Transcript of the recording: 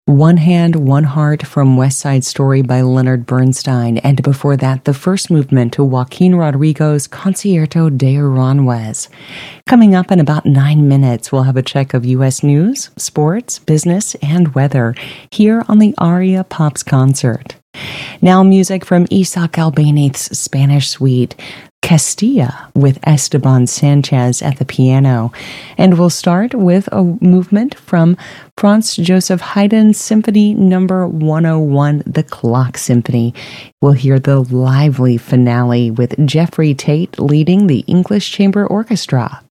One Hand, One Heart from West Side Story by Leonard Bernstein, and before that, the first movement to Joaquin Rodrigo's Concierto de Aranjuez. Coming up in about 9 minutes, we'll have a check of U.S. news, sports, business, and weather here on the Aria Pops Concert. Now music from Isaac Albéniz's Spanish suite, Castilla, with Esteban Sanchez at the piano. And we'll start with a movement from Franz Joseph Haydn's Symphony No. 101, The Clock Symphony. We'll hear the lively finale with Jeffrey Tate leading the English Chamber Orchestra.